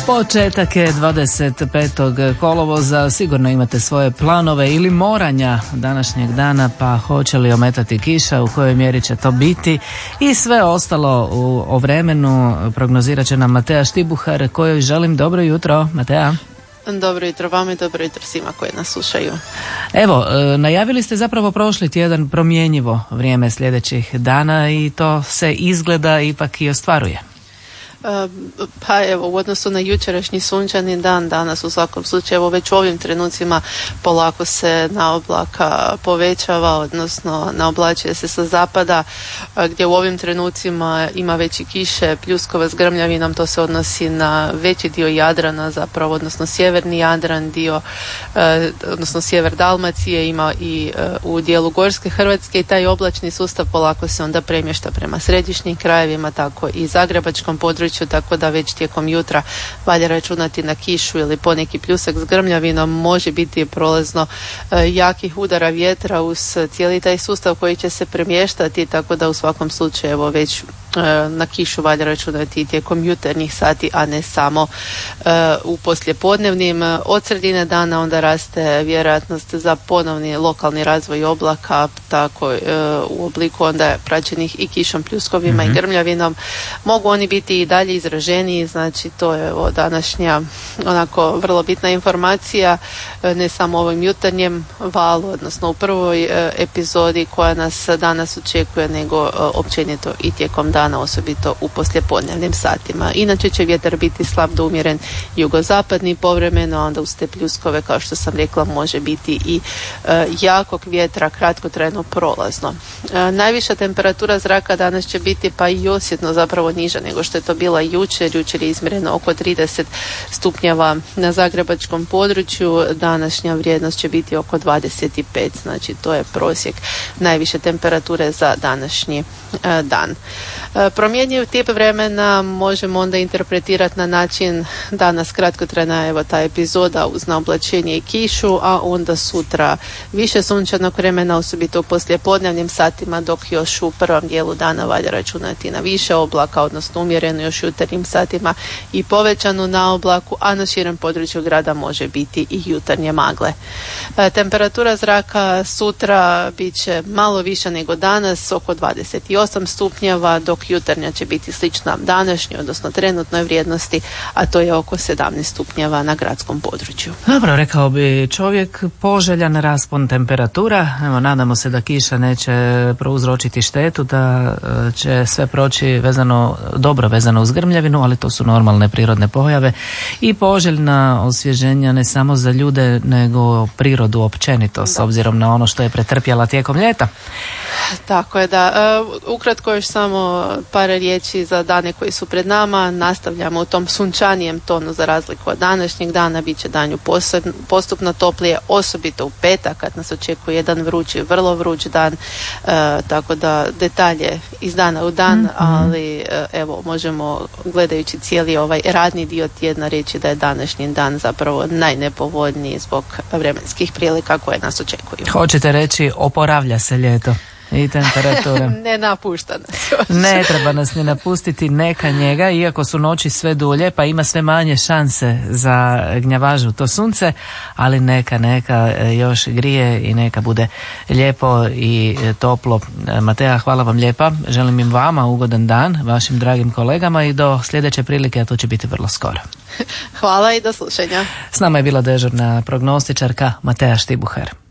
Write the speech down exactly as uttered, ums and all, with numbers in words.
Početak je dvadeset petog kolovoza, sigurno imate svoje planove ili moranja današnjeg dana, pa hoće li ometati kiša, u kojoj mjeri će to biti i sve ostalo u, o vremenu prognozirat će nam Matea Štibuhar, kojoj želim dobro jutro. Matea. Dobro jutro vama i dobro jutro svima koji nas slušaju. Evo, najavili ste zapravo prošli tjedan promjenjivo vrijeme sljedećih dana i to se izgleda ipak i ostvaruje. Pa evo, u odnosu na jučerašnji sunčani dan, danas u svakom slučaju evo već u ovim trenucima polako se naoblaka povećava, odnosno naoblačuje se sa zapada, gdje u ovim trenucima ima veći kiše, pljuskova s grmljavinom. To se odnosi na veći dio Jadrana zapravo, odnosno sjeverni Jadran, dio, odnosno sjever Dalmacije, ima i u dijelu Gorske Hrvatske, i taj oblačni sustav polako se onda premješta prema središnjim krajevima, tako i zagrebačkom području, tako da već tijekom jutra valja računati na kišu ili poneki pljusak s grmljavinom. Može biti prolazno e, jakih udara vjetra uz cijeli taj sustav koji će se premještati, tako da u svakom slučaju evo već e, na kišu valja računati tijekom jutarnjih sati, a ne samo e, u poslijepodnevnim. Od sredine dana onda raste vjerojatnost za ponovni lokalni razvoj oblaka, tako e, u obliku onda praćenih i kišom, pljuskovima mm-hmm. i grmljavinom. Mogu oni biti i dalje izraženiji, znači to je evo današnja onako vrlo bitna informacija, ne samo ovim jutarnjem valu, odnosno u prvoj e, epizodi koja nas danas očekuje, nego e, općenito i tijekom dana, osobito u poslijepodnevnim satima. Inače će vjetar biti slab do umjeren jugozapadni povremeno, a onda uz te pljuskove, kao što sam rekla, može biti i e, jakog vjetra, kratkotrajno prolazno. E, najviša temperatura zraka danas će biti pa i osjetno zapravo niža nego što je to bila jučer. Jučer je izmjereno oko trideset stupnjeva na zagrebačkom području, današnja vrijednost će biti oko dvadeset pet, znači to je prosjek najviše temperature za današnji e, dan. E, promjenjiv tip vremena možemo onda interpretirati na način danas kratkotrajna evo ta epizoda uz naoblačenje i kišu, a onda sutra više sunčanog vremena, osobito u poslijepodnevnim satima, dok još u prvom dijelu dana valja računati na više oblaka, odnosno umjereno još u jutarnjim satima i povećanu naoblaku, a na širem području grada može biti i jutarnje magle. E, temperatura zraka sutra bit će malo više nego danas, oko dvadeset osam stupnjeva, dok jutarnja će biti slična današnjoj, odnosno trenutnoj vrijednosti, a to je oko sedamnaest stupnjeva na gradskom području. Dobro, rekao bi čovjek, poželjan raspon temperatura. Evo, nadamo se da kiša neće prouzročiti štetu, da će sve proći vezano, dobro vezano uz grmljavinu, ali to su normalne prirodne pojave i poželjna osvježenja ne samo za ljude, nego prirodu općenito, da. S obzirom na ono što je pretrpjela tijekom ljeta. Tako je, da. E, ukratko još samo par riječi za dane koji su pred nama. Nastavljamo u tom sunčanijem tonu za razliku od današnjeg dana. Biće danju postupno toplije, osobito u petak kad nas očekuje jedan vrući, vrlo vruć dan, e, tako da detalje iz dana u dan, mm-hmm. ali e, evo možemo gledajući cijeli ovaj radni dio tjedna reći da je današnji dan zapravo najnepovoljniji zbog vremenskih prilika koje nas očekuju. Hoćete reći oporavlja se ljeto i temperatura. Ne napušta nas još. Ne treba nas ni napustiti, neka njega, iako su noći sve dulje, pa ima sve manje šanse za gnjavažu to sunce, ali neka, neka još grije i neka bude lijepo i toplo. Matea, hvala vam lijepa. Želim im vama ugodan dan, vašim dragim kolegama, i do sljedeće prilike, a to će biti vrlo skoro. Hvala i do slušanja. S nama je bila dežurna prognostičarka Matea Štibuhar.